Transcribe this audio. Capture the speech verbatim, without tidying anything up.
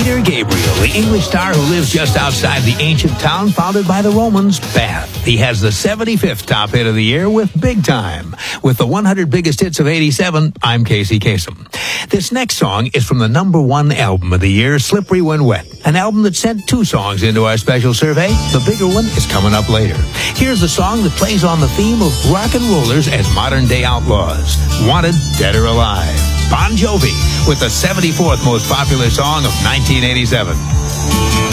Peter Gabriel, the English star who lives just outside the ancient town founded by the Romans, Bath. He has the seventy-fifth top hit of the year with Big Time. With the one hundred biggest hits of eighty-seven, I'm Casey Kasem. This next song is from the number one album of the year, Slippery When Wet, an album that sent two songs into our special survey. The bigger one is coming up later. Here's the song that plays on the theme of rock and rollers as modern-day outlaws. Wanted, Dead or Alive. Bon Jovi with the seventy-fourth most popular song of nineteen eighty-seven.